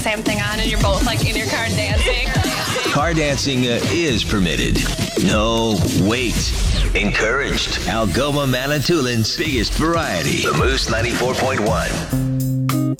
same thing on and you're both like in your car dancing. Car dancing is permitted. No, wait. Encouraged. Algoma Manitoulin's biggest variety. The Moose 94.1.